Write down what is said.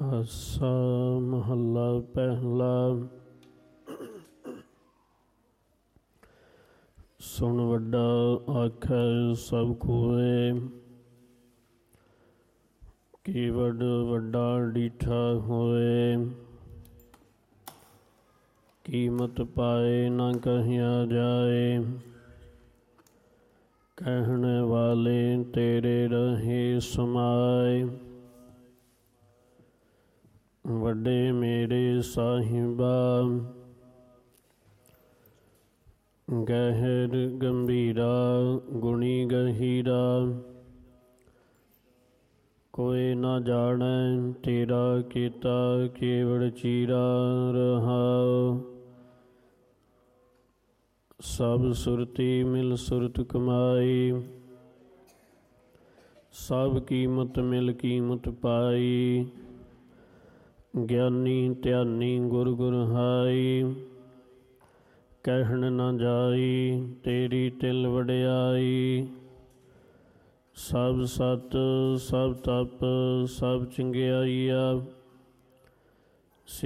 ਆਸਾ ਮਹੱਲਾ ਪਹਿਲਾ। ਸੁਣ ਵੱਡਾ ਆਖੈ ਸਭ ਕੋਇ, ਕੀਵਡ ਵੱਡਾ ਡੀਠਾ ਹੋਏ। ਕੀਮਤ ਪਾਏ ਨਾ ਕਹਿਆ ਜਾਏ, ਕਹਿਣ ਵਾਲੇ ਤੇਰੇ ਰਹੇ ਸਮਾਏ। ਵੱਡੇ ਮੇਰੇ ਸਾਹਿਬਾ, ਗਹਿਰ ਗੰਭੀਰਾ ਗੁਣੀ ਗਹੀਰਾ। ਕੋਈ ਨਾ ਜਾਣੈ ਤੇਰਾ ਕੀਤਾ ਕੇਵੜ ਚੀਰਾ ਰਹਾਉ। ਸਭ ਸੁਰਤੀ ਮਿਲ ਸੁਰਤ ਕਮਾਈ, ਸਭ ਕੀਮਤ ਮਿਲ ਕੀਮਤ ਪਾਈ। ਗਿਆਨੀ ਧਿਆਨੀ ਗੁਰ ਗੁਰਹਾਈ, ਕਹਿਣ ਨਾ ਜਾਈ ਤੇਰੀ ਤਿਲ ਵਡਿਆਈ। ਸਭ ਸਤ ਸਭ ਤਪ ਸਭ ਚੰਗਿਆਈਆ,